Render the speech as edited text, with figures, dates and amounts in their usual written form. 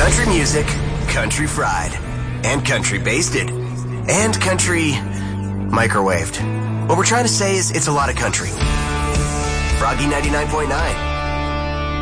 Country music, country fried, and country basted, and country microwaved. What we're trying to say is it's a lot of country. Froggy 99.9.